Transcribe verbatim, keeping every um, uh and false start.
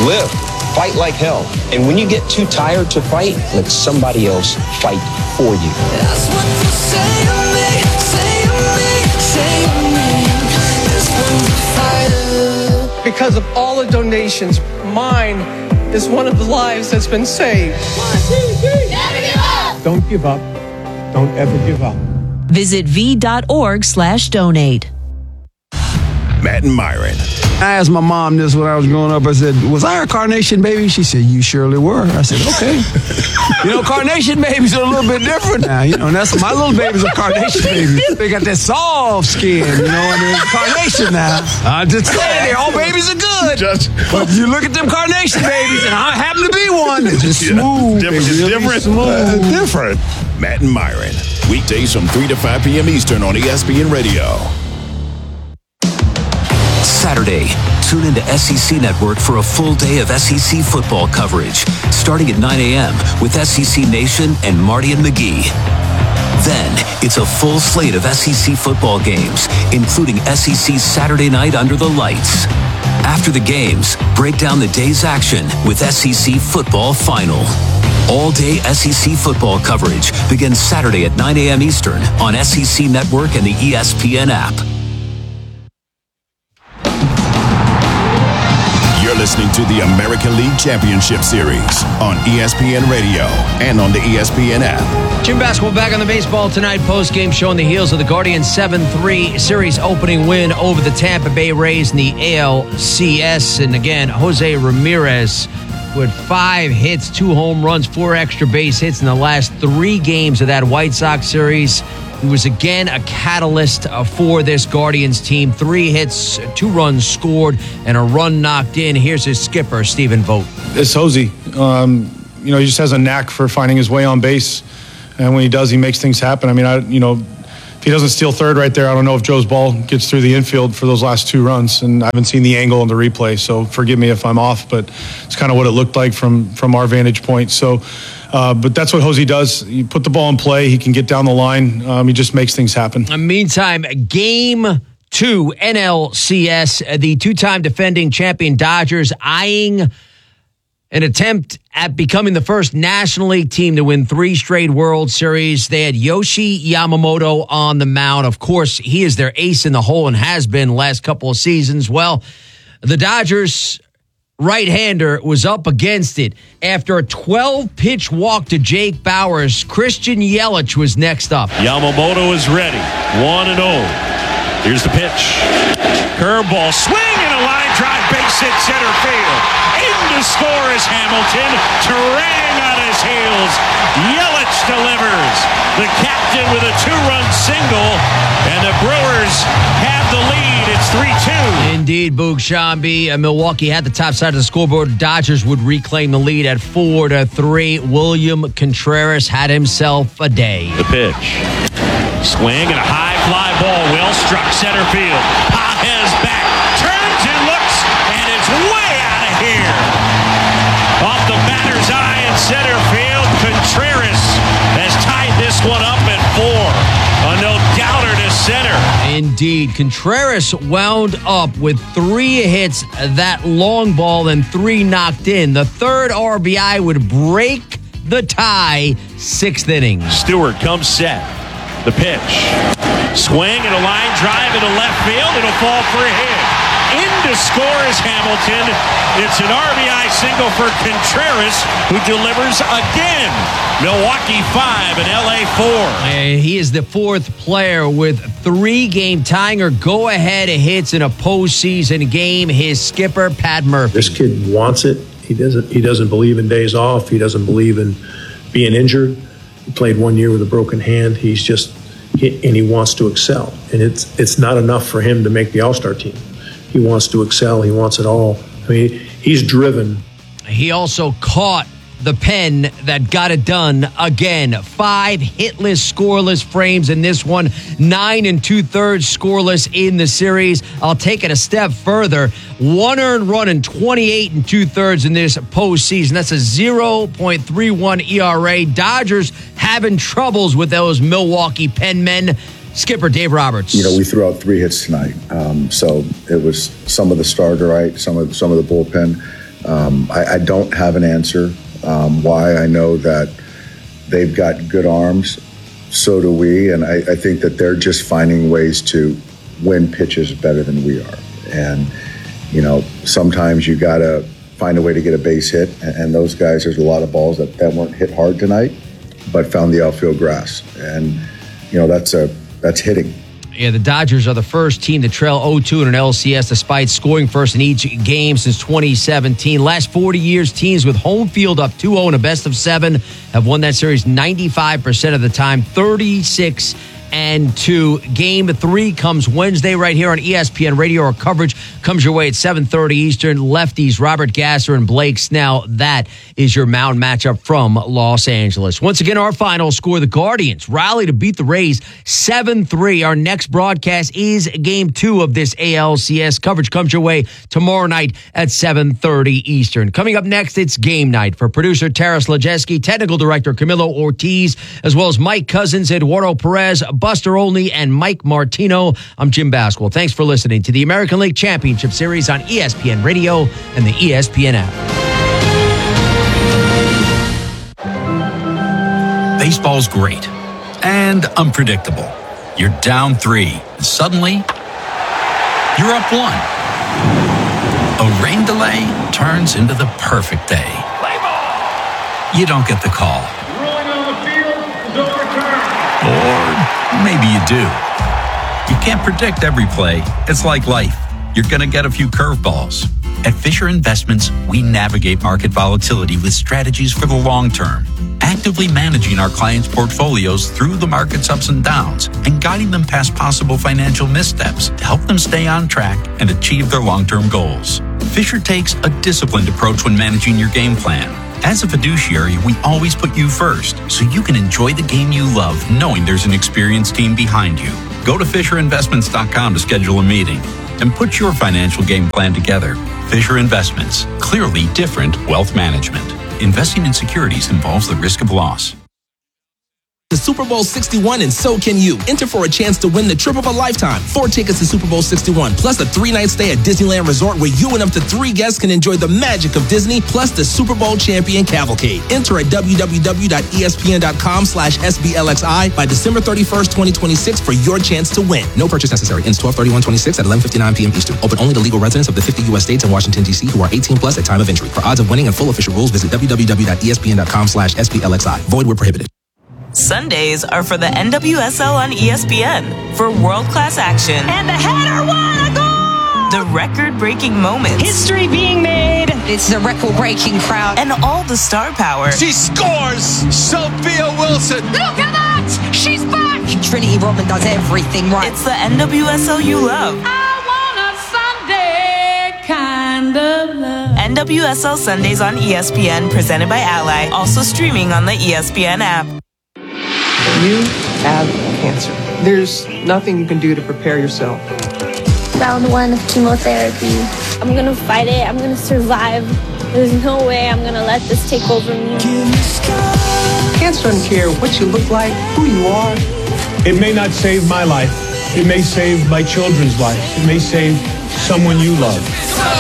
Live. Fight like hell. And when you get too tired to fight, let somebody else fight for you. That's what you say to me, say to me, say to me. This one's fire. Because of all the donations, mine is one of the lives that's been saved. One, two, three. Never give up. Don't give up. Don't ever give up. Visit v.org slash donate. Matt and Myron. I asked my mom this when I was growing up. I said, was I a carnation baby? She said, you surely were. I said, okay. You know, carnation babies are a little bit different now. You know, and that's my little babies are carnation babies. They got that soft skin, you know, and they're carnation now. I'm just saying, they all babies are good. Just, but you look at them carnation babies, and I happen to be one. They're just smooth. Different. They're really different. smooth. Uh, different. Matt and Myron. Weekdays from three to five p.m. Eastern on E S P N Radio. Saturday, tune into S E C Network for a full day of S E C football coverage, starting at nine a.m. with S E C Nation and Marty and McGee. Then, it's a full slate of S E C football games, including S E C Saturday Night Under the Lights. After the games, break down the day's action with S E C Football Final. All-day S E C football coverage begins Saturday at nine a.m. Eastern on S E C Network and the E S P N app. You're listening to the American League Championship Series on E S P N Radio and on the E S P N app. Jim Basketball back on the baseball tonight. Post-game show on the heels of the Guardians seven three series opening win over the Tampa Bay Rays in the A L C S. And again, Jose Ramirez with five hits, two home runs, four extra base hits in the last three games of that White Sox series. He was again a catalyst for this Guardians team. Three hits, two runs scored, and a run knocked in. Here's his skipper, Stephen Vogt. It's Jose. Um, you know, he just has a knack for finding his way on base. And when he does, he makes things happen. I mean, I, you know, if he doesn't steal third right there, I don't know if Joe's ball gets through the infield for those last two runs. And I haven't seen the angle on the replay, so forgive me if I'm off, but it's kind of what it looked like from, from our vantage point. So, uh, but that's what Jose does. You put the ball in play, he can get down the line. Um, he just makes things happen. In the meantime, game two, N L C S, the two-time defending champion Dodgers eyeing an attempt at becoming the first National League team to win three straight World Series. They had Yoshi Yamamoto on the mound. Of course, he is their ace in the hole and has been the last couple of seasons. Well, the Dodgers right-hander was up against it. After a twelve-pitch walk to Jake Bauers, Christian Yelich was next up. Yamamoto is ready. one and oh. Here's the pitch. Curveball, swing and a line drive, base hit center field. In to score is Hamilton. Terang on his heels. Yelich delivers. The captain with a two-run single. And the Brewers have the lead. It's three two. Indeed, Boog Shambi. Uh, Milwaukee had the top side of the scoreboard. Dodgers would reclaim the lead at four to three. William Contreras had himself a day. The pitch. Swing and a high fly ball. Well struck center field. Pages back. Turns and looks. And it's way out of here. Off the batter's eye in center field. Contreras has tied this one up at four. A no-doubter to center. Indeed. Contreras wound up with three hits, that long ball, and three knocked in. The third R B I would break the tie, sixth inning. Stewart comes set. The pitch. Swing and a line drive into left field. It'll fall for a hit. In to score is Hamilton. It's an R B I single for Contreras, who delivers again. Milwaukee five and L A four. Uh, he is the fourth player with three game tying or go-ahead hits in a postseason game. His skipper, Pat Murphy. This kid wants it. He doesn't. He doesn't believe in days off. He doesn't believe in being injured. He played one year with a broken hand. He's just, he, and he wants to excel. And it's it's not enough for him to make the All-Star team. He wants to excel. He wants it all. I mean, he's driven. He also caught the pen that got it done again. Five hitless, scoreless frames in this one. Nine and two-thirds scoreless in the series. I'll take it a step further. One earned run and twenty-eight and two-thirds in this postseason. That's a zero point three one E R A. Dodgers having troubles with those Milwaukee penmen. Skipper Dave Roberts. You know, we threw out three hits tonight, um, so it was some of the starter, right, some of some of the bullpen. Um, I, I don't have an answer um, why. I know that they've got good arms. So do we. And I, I think that they're just finding ways to win pitches better than we are. And, you know, sometimes you got to find a way to get a base hit. And, and those guys, there's a lot of balls that, that weren't hit hard tonight, but found the outfield grass. And, you know, that's a that's hitting. Yeah, the Dodgers are the first team to trail oh two in an L C S despite scoring first in each game since twenty seventeen. Last forty years, teams with home field up two oh in a best of seven have won that series ninety-five percent of the time, thirty-six and two. Game three comes Wednesday right here on E S P N Radio. Our coverage comes your way at seven thirty Eastern. Lefties Robert Gasser and Blake Snell. That is your mound matchup from Los Angeles. Once again, our final score, the Guardians rally to beat the Rays seven three. Our next broadcast is game two of this A L C S. Coverage comes your way tomorrow night at seven thirty Eastern. Coming up next, it's game night. For producer Taras Lajeski, technical director Camilo Ortiz, as well as Mike Cousins, Eduardo Perez, Buster Olney, and Mike Martino. I'm Jim Basquill. Thanks for listening to the American League Championship Series on E S P N Radio and the E S P N app. Baseball's great and unpredictable. You're down three, and suddenly you're up one. A rain delay turns into the perfect day. You don't get the call. Or maybe you do. You can't predict every play. It's like life. You're going to get a few curveballs. At Fisher Investments, we navigate market volatility with strategies for the long term, actively managing our clients' portfolios through the market's ups and downs and guiding them past possible financial missteps to help them stay on track and achieve their long-term goals. Fisher takes a disciplined approach when managing your game plan. As a fiduciary, we always put you first, so you can enjoy the game you love, knowing there's an experienced team behind you. Go to Fisher Investments dot com to schedule a meeting and put your financial game plan together. Fisher Investments, clearly different wealth management. Investing in securities involves the risk of loss. The Super Bowl sixty-one, and so can you. Enter for a chance to win the trip of a lifetime. Four tickets to Super Bowl sixty-one, plus a three-night stay at Disneyland Resort where you and up to three guests can enjoy the magic of Disney, plus the Super Bowl champion cavalcade. Enter at w w w dot e s p n dot com slash s b l x i by December thirty-first, twenty twenty-six for your chance to win. No purchase necessary. Ends twelve thirty-one twenty-six at eleven fifty-nine p m Eastern. Open only to legal residents of the fifty U S states and Washington, D C who are eighteen plus at time of entry. For odds of winning and full official rules, visit w w w dot e s p n dot com slash s b l x i. Void where prohibited. Sundays are for the N W S L on E S P N for world-class action. And the header won a goal! The record-breaking moments. History being made. It's a record-breaking crowd. And all the star power. She scores! Sophia Wilson! Look at that! She's back! Trinity Rodman does everything right. It's the N W S L you love. I want a Sunday kind of love. N W S L Sundays on E S P N, presented by Ally. Also streaming on the E S P N app. You have cancer. There's nothing you can do to prepare yourself. Round one of chemotherapy. I'm gonna fight it. I'm gonna survive. There's no way I'm gonna let this take over me. Cancer doesn't care what you look like, who you are. It may not save my life. It may save my children's lives. It may save someone you love.